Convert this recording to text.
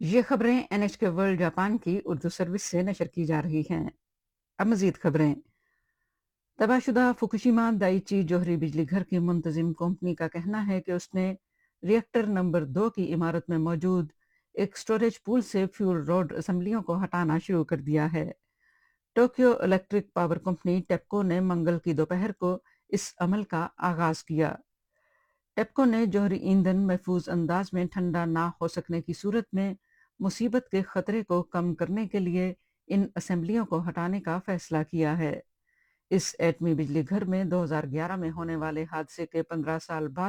ये खबरें NHK world Japan की उर्दू सर्विस से नशर की जा रही हैं। अब मजीद खबरें। तबाहशुदा फुकुशिमा दाइची जोहरी बिजली घर की मुंतजिम कंपनी का कहना है कि उसने रिएक्टर नंबर 2 की इमारत में मौजूद एक स्टोरेज पूल से फ्यूल रोड असम्बलियों को हटाना शुरू कर दिया है। Tokyo electric power company TEPCO ने मंगल की दोपहर को इस अमल का आगाज किया। टेपको ने जोहरी ईंधन महफूज अंदाज में ठंडा ना हो सकने की सूरत में मुसीबत के खतरे को कम करने के लिए इन असेंबलियों को हटाने का फैसला किया है। इस एटमी बिजली घर में 2011 में होने वाले हादसे के 15 साल बाद